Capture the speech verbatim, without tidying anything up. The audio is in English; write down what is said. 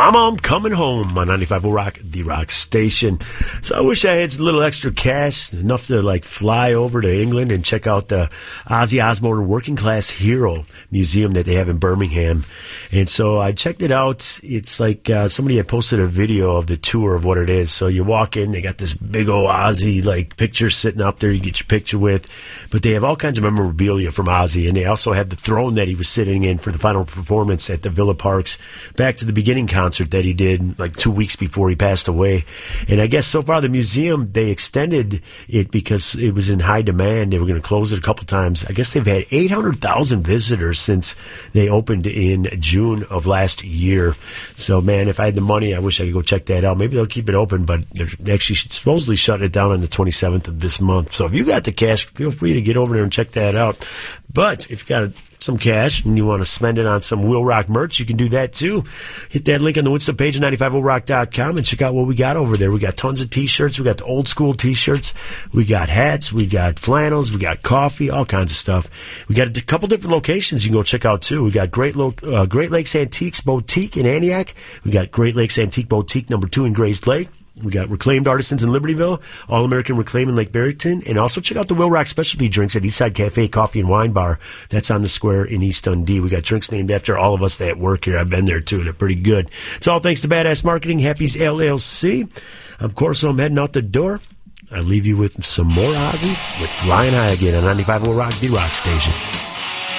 Mama, I'm Coming Home on ninety-five point oh Rock, the Rock station. So I wish I had a little extra cash, enough to like fly over to England and check out the Ozzy Osbourne Working Class Hero Museum that they have in Birmingham. And so I checked it out. It's like uh, somebody had posted a video of the tour of what it is. So you walk in, they got this big old Ozzy like picture sitting up there you get your picture with. But they have all kinds of memorabilia from Ozzy. And they also have the throne that he was sitting in for the final performance at the Villa Parks Back to the Beginning concert that he did like two weeks before he passed away. And I guess so far the museum, they extended it because it was in high demand. They were going to close it a couple times. I guess they've had eight hundred thousand visitors since they opened in June of last year. So, man, if I had the money, I wish I could go check that out. Maybe they'll keep it open, but they're actually supposedly shutting it down on the twenty-seventh of this month. So if you got the cash, feel free to get over there and check that out. But if you got some cash and you want to spend it on some Will Rock merch, you can do that too. Hit that link on the Winston page at ninety-five oh rock dot com and check out what we got over there. We got tons of t-shirts. We got the old school t-shirts. We got hats. We got flannels. We got coffee, all kinds of stuff. We got a couple different locations you can go check out too. We got Great, Lo- uh, Great Lakes Antiques Boutique in Antioch. We got Great Lakes Antique Boutique number two in Grays Lake. We got Reclaimed Artisans in Libertyville, All-American Reclaim in Lake Barrington, and also check out the Will Rock Specialty Drinks at Eastside Cafe Coffee and Wine Bar. That's on the square in East Dundee. We got drinks named after all of us that work here. I've been there too. They're pretty good. It's all thanks to Badass Marketing, Happy's L L C. Of course, I'm heading out the door. I leave you with some more Ozzy with Flying High again on ninety-five point oh Rock, the Rock station.